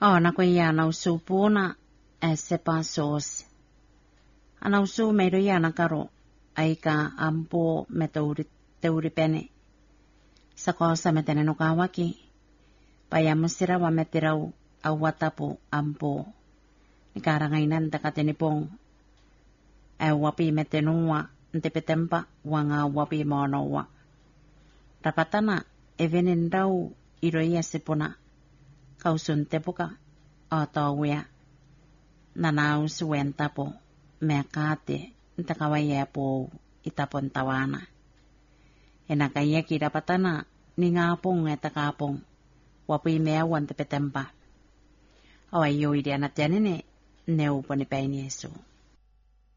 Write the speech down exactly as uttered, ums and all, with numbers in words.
O na ko ia na usupuna e sepa sos. Ana usu meiro ia na karo ai ka ampo me tauri tauri pene. Sa cosa me tene no kawaki. Paya musira wa metirau au watapu ampo. Ni karangainan takatenipong. E wapi metenua ntepetempa wanga wapi monowa. Rapatana e venendau iroia sepuna. Kausun tepuka o tawia. Nanau suen tapo. Mea kate ntakawaya po itapon tawana. E nakaya ki rapatana ni ngapong e takapong. Wapi mea wan tepetempa. O ayo iri anat janine neu ponipaini Yesu.